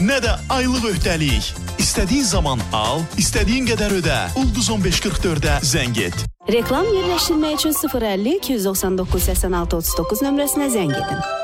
nə də aylıq öhdəlik. İstədiyin zaman al, istədiyin qədər ödə. Ulduz 1544-ə zəng et. Reklam yerləşdirmək üçün 050 299 86 39 nömrəsinə zəng edin.